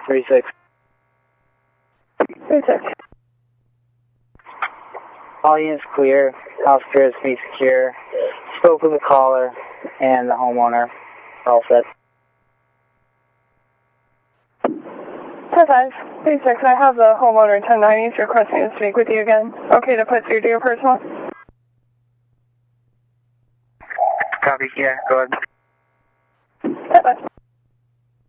3-6. 3-6. All units clear. House appears to be secure. Spoke with the caller and the homeowner. All set. 10-5. 3-6. I have the homeowner 10-9 East requesting to speak with you again. Okay to put through to your personal? Copy, yeah, go ahead. 10-5.